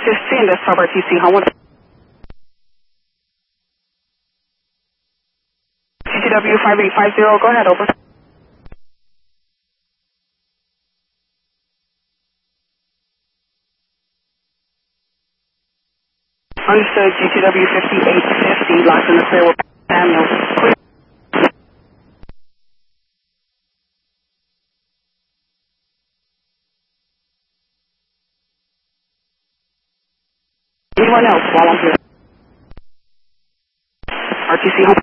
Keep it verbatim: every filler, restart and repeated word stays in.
fifteen, that's top R T C, Homewood. G T W five eight five zero, go ahead, over. Understood, G T W fifty-eight fifty, locked in the clear with Samuel. Clear. Anyone else while I'm here? R T C home.